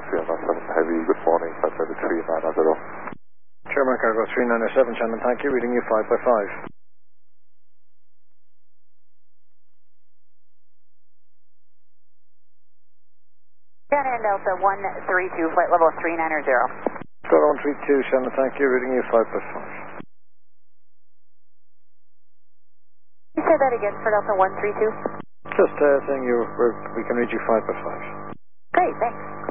397 Heavy, good morning, Flight 3990. Sherman Cargo 3907, Shannon, thank you, reading you 5 by 5. Shannon Delta 132, flight level 390. Delta 132, Shannon, thank you, reading you 5 by 5. Can you say that again for Delta 132? Just saying we can read you 5 by 5. Great, thanks.